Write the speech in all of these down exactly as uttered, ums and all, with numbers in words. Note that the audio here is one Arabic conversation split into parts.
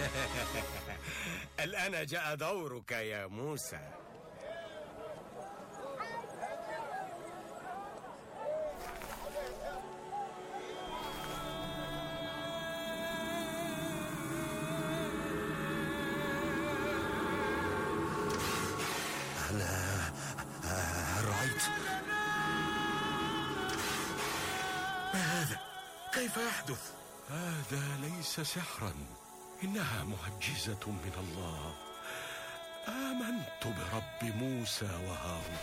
الآن جاء دورك يا موسى. أنا رأيت ما هذا؟ كيف يحدث؟ هذا ليس سحرا، إنها معجزة من الله. آمنت برب موسى وهارون.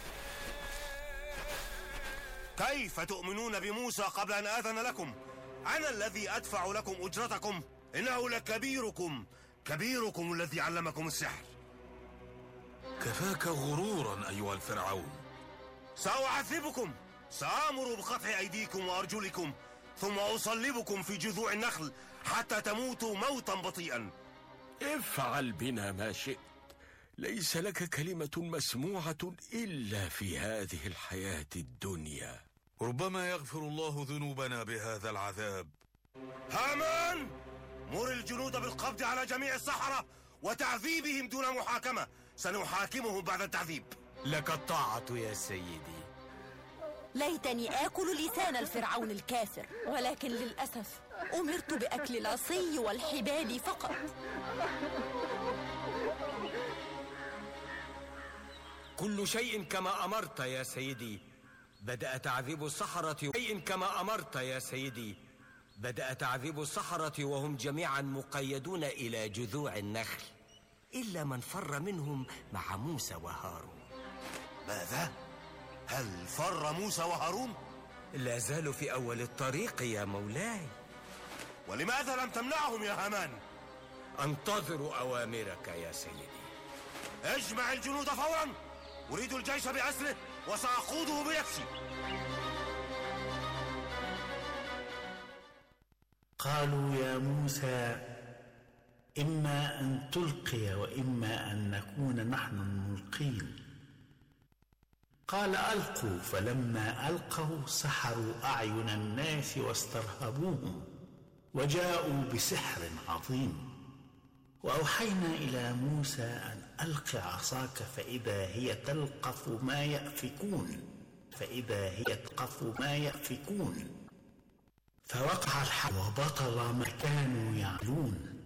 كيف تؤمنون بموسى قبل أن آذن لكم؟ أنا الذي أدفع لكم أجرتكم. إنه لكبيركم كبيركم الذي علمكم السحر. كفاك غرورا أيها الفرعون. سأعذبكم. سآمر بقطع أيديكم وأرجلكم، ثم أصلبكم في جذوع النخل حتى تموتوا موتا بطيئا. افعل بنا ما شئت، ليس لك كلمة مسموعة إلا في هذه الحياة الدنيا. ربما يغفر الله ذنوبنا بهذا العذاب. هامان، مر الجنود بالقبض على جميع السحرة وتعذيبهم دون محاكمة. سنحاكمهم بعد التعذيب. لك الطاعة يا سيدي. ليتني آكل لسان الفرعون الكافر، ولكن للأسف أمرت بأكل العصي والحبال فقط. كل شيء كما أمرت يا سيدي. بدأ تعذيب السحرة شيء كما أمرت يا سيدي. بدأ تعذيب السحرة وهم جميعا مقيدون إلى جذوع النخل، إلا من فر منهم مع موسى وهارون. ماذا؟ هل فر موسى وهارون؟ لا زالوا في أول الطريق يا مولاي. ولماذا لم تمنعهم يا هامان؟ أنتظر أوامرك يا سيدي. اجمع الجنود فورا، أريد الجيش بأسره وسأقوده بنفسي. قالوا يا موسى إما أن تلقي وإما أن نكون نحن الملقين. قال ألقوا، فلما ألقوا سحروا أعين الناس واسترهبوهم وجاءوا بسحر عظيم. وأوحينا إلى موسى أن ألق عصاك فإذا هي تلقف ما يأفكون فإذا هي تلقف ما يأفكون فوقع الحق وبطل ما كانوا يعملون.